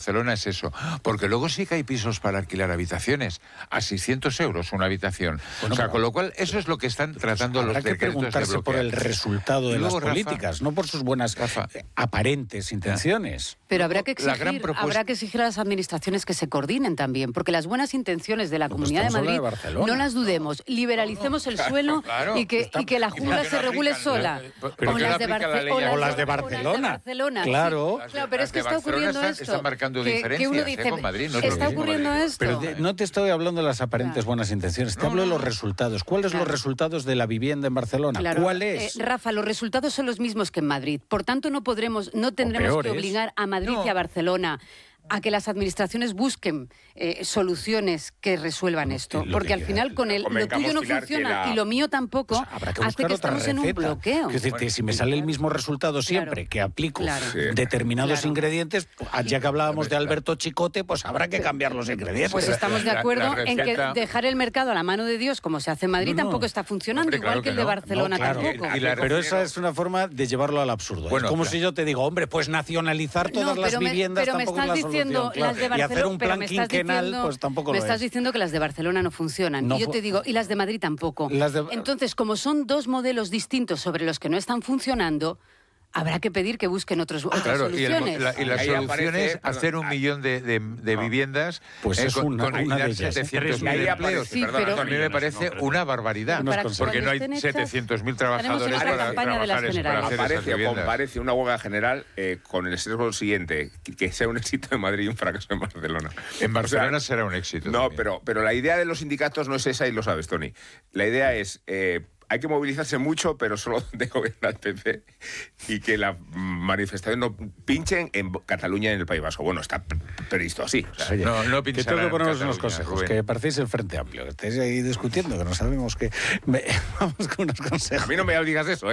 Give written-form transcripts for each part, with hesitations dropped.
Barcelona es eso. Porque luego sí que hay pisos para alquilar habitaciones. A 600 euros una habitación. Bueno, o sea, con lo cual, eso es lo que están tratando los decretos de bloquear. Habrá que preguntarse por el resultado de las políticas, no por sus buenas aparentes intenciones. Pero habrá que exigir a las administraciones que se coordinen también, porque las buenas intenciones de la Comunidad de Madrid, no las dudemos. Liberalicemos el suelo y que la jungla se regule sola. O las de Barcelona. Claro. Pero es que está ocurriendo esto. Están marcando diferencias uno dice, con Madrid. está ocurriendo esto. Pero no te estoy hablando de las aparentes buenas intenciones, te hablo de los resultados. ¿Cuáles son los resultados de la vivienda en Barcelona? ¿Cuál es? Rafa, los resultados son los mismos que en Madrid. Por tanto, no tendremos que obligar a Madrid y a Barcelona a que las administraciones busquen soluciones que resuelvan esto. Porque al final, con lo tuyo no funciona y lo mío tampoco, hace que estemos en un bloqueo. Es decir, si me sale el mismo resultado siempre que aplico determinados ingredientes, ya que hablábamos de Alberto Chicote, pues habrá que cambiar los ingredientes. Pues estamos de acuerdo en que dejar el mercado a la mano de Dios, como se hace en Madrid, tampoco está funcionando, igual que el de Barcelona tampoco. Pero esa es una forma de llevarlo al absurdo. Es como si yo te digo, hombre, pues nacionalizar todas las viviendas tampoco es la solución. Las de Barcelona, y hacer un plan quinquenal, pues tampoco lo es. Me estás diciendo que las de Barcelona no funcionan. Y yo te digo, y las de Madrid tampoco. Entonces, como son dos modelos distintos sobre los que no están funcionando, habrá que pedir que busquen otras soluciones. Y la solución es hacer 1 millón de viviendas con dar 700.000 empleos. Pero a mí me parece una barbaridad, porque no hay 700.000 trabajadores para trabajar esas viviendas. Parece una huelga general con el sesgo siguiente, que sea un éxito en Madrid y un fracaso en Barcelona. En Barcelona será un éxito. No, pero la idea de los sindicatos no es esa y lo sabes, Tony. La idea es... hay que movilizarse mucho, pero solo de gobiernar el PP y que la manifestación no pinchen en Cataluña y en el País Vasco. Bueno, está previsto así. O sea, no que tengo que ponernos unos consejos, que parecéis el Frente Amplio, que estáis ahí discutiendo, que no sabemos que... Vamos con unos consejos. A mí no me digas eso,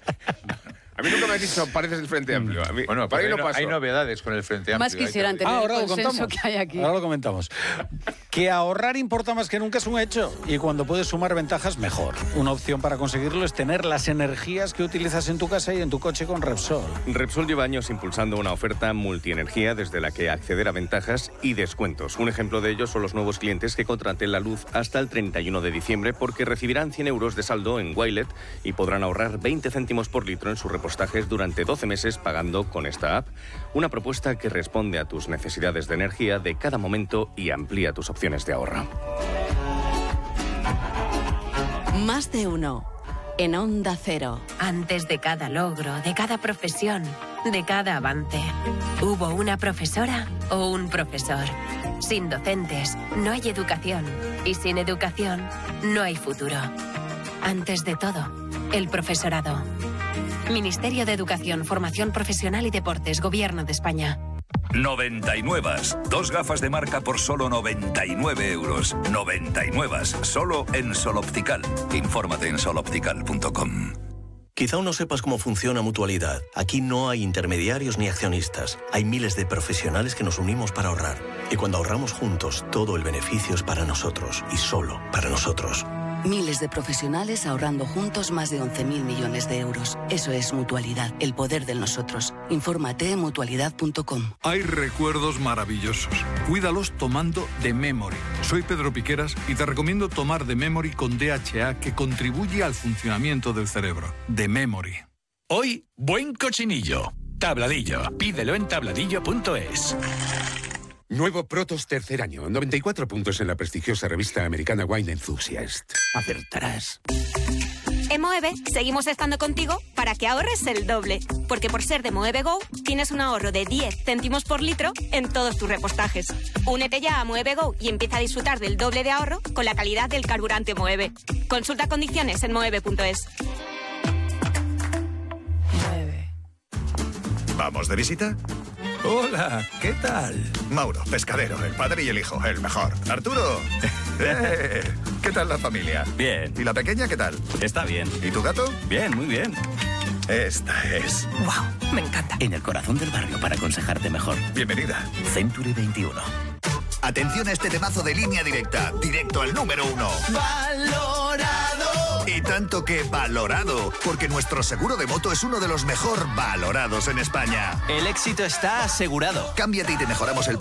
A mí nunca me has dicho, pareces el Frente Amplio. A mí, bueno, hay novedades con el Frente Amplio. Más quisieran tener el consenso que hay aquí. Ahora lo comentamos. Que ahorrar importa más que nunca es un hecho. Y cuando puedes sumar ventajas, mejor. Una opción para conseguirlo es tener las energías que utilizas en tu casa y en tu coche con Repsol. Repsol lleva años impulsando una oferta multienergía desde la que acceder a ventajas y descuentos. Un ejemplo de ello son los nuevos clientes que contraten la luz hasta el 31 de diciembre porque recibirán 100 euros de saldo en Wilet y podrán ahorrar 20 céntimos por litro en sus repostajes durante 12 meses pagando con esta app. Una propuesta que responde a tus necesidades de energía de cada momento y amplía tus opciones de ahorro. Más de uno. En Onda Cero. Antes de cada logro, de cada profesión, de cada avance, hubo una profesora o un profesor. Sin docentes, no hay educación. Y sin educación, no hay futuro. Antes de todo, el profesorado. Ministerio de Educación, Formación Profesional y Deportes, Gobierno de España. 99. 2 gafas de marca por solo 99 euros. 99. Solo en Sol Optical. Infórmate en soloptical.com. Quizá aún no sepas cómo funciona Mutualidad. Aquí no hay intermediarios ni accionistas. Hay miles de profesionales que nos unimos para ahorrar. Y cuando ahorramos juntos, todo el beneficio es para nosotros y solo para nosotros. Miles de profesionales ahorrando juntos más de 11.000 millones de euros. Eso es Mutualidad, el poder del nosotros. Infórmate en mutualidad.com. Hay recuerdos maravillosos. Cuídalos tomando The Memory. Soy Pedro Piqueras y te recomiendo tomar The Memory con DHA que contribuye al funcionamiento del cerebro. The Memory. Hoy, buen cochinillo. Tabladillo. Pídelo en tabladillo.es. Nuevo Protos tercer año, 94 puntos en la prestigiosa revista americana Wine Enthusiast. Acertarás. En Moeve seguimos estando contigo para que ahorres el doble. Porque por ser de Moeve Go, tienes un ahorro de 10 céntimos por litro en todos tus repostajes. Únete ya a Moeve Go y empieza a disfrutar del doble de ahorro con la calidad del carburante Moeve. Consulta condiciones en moeve.es. ¿Vamos de visita? Hola, ¿qué tal? Mauro, pescadero, el padre y el hijo, el mejor. Arturo, ¿qué tal la familia? Bien. ¿Y la pequeña qué tal? Está bien. ¿Y tu gato? Bien, muy bien. Esta es... ¡Wow! Me encanta. En el corazón del barrio para aconsejarte mejor. Bienvenida. Century 21. Atención a este temazo de Línea Directa, directo al número 1. ¡Valorado! Y tanto que valorado, porque nuestro seguro de moto es uno de los mejor valorados en España. El éxito está asegurado. Cámbiate y te mejoramos el